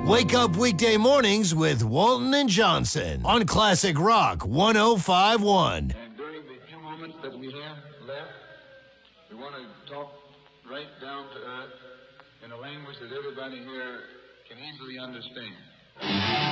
Wake up weekday mornings with Walton and Johnson on Classic Rock 105.1. And during the few moments that we have left, we want to talk right down to earth in a language that everybody here can easily understand.